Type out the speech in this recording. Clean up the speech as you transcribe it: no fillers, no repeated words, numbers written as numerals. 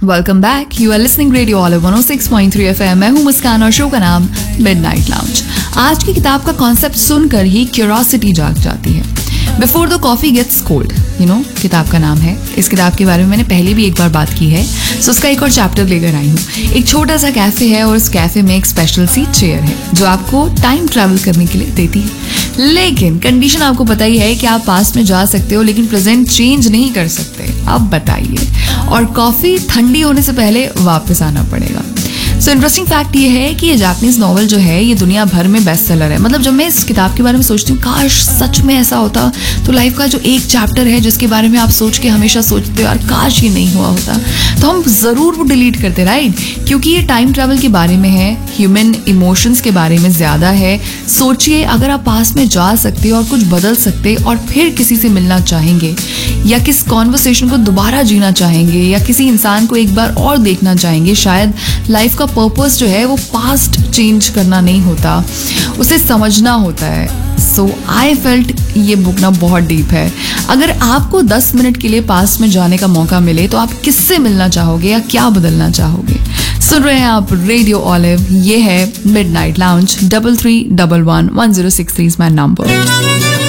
Welcome back, you are listening radio olive 106.3 FM। मैं हूं मुस्कान और शो का नाम मिडनाइट लाउंज। आज की किताब का कॉन्सेप्ट सुनकर ही क्यूरियोसिटी जाग जाती है। Before the coffee gets cold, किताब का नाम है। इस किताब के बारे में मैंने पहले भी एक बार बात की है, सो उसका एक और चैप्टर लेकर आई हूँ। एक छोटा सा कैफे है और उस कैफे में एक स्पेशल सी चेयर है जो आपको टाइम ट्रैवल करने के लिए देती है। लेकिन कंडीशन आपको पता ही है कि आप पास्ट में जा सकते हो लेकिन प्रेजेंट चेंज नहीं कर सकते। अब बताइए, और कॉफी ठंडी होने से पहले वापस आना पड़ेगा। सो इंटरेस्टिंग फैक्ट ये है कि ये जापानीज नॉवल जो है ये दुनिया भर में बेस्ट सेलर है। मतलब जब मैं इस किताब के बारे में सोचती हूँ, काश सच में ऐसा होता तो लाइफ का जो एक चैप्टर है जिसके बारे में आप सोच के हमेशा सोचते हो यार काश ये नहीं हुआ होता, तो हम जरूर वो डिलीट करते, राइट? क्योंकि ये टाइम ट्रैवल के बारे में है, ह्यूमन इमोशंस के बारे में ज्यादा है। सोचिए, अगर आप पास में जा सकते और कुछ बदल सकते और फिर किसी से मिलना चाहेंगे या किस कॉन्वर्सेशन को दोबारा जीना चाहेंगे या किसी इंसान को एक बार और देखना चाहेंगे, शायद लाइफ का पर्पस जो है वो पास्ट चेंज करना नहीं होता, उसे समझना होता है। सो आई फेल्ट ये बुक ना बहुत डीप है। अगर आपको 10 मिनट के लिए पास्ट में जाने का मौका मिले तो आप किससे मिलना चाहोगे या क्या बदलना चाहोगे? सुन रहे हैं आप रेडियो ऑलिव, ये है midnight lounge. 33111063 is my number.